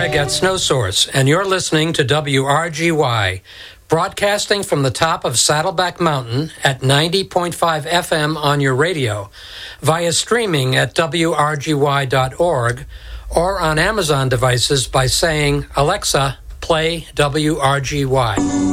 Craig at Snow Source, and you're listening to WRGY, broadcasting from the top of Saddleback Mountain at 90.5 FM on your radio, via streaming at WRGY.org, or on Amazon devices by saying, Alexa, play WRGY.